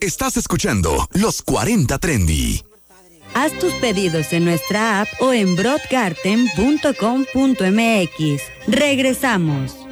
Estás escuchando Los 40 Trendy. Haz tus pedidos en nuestra app o en broadgarden.com.mx. Regresamos.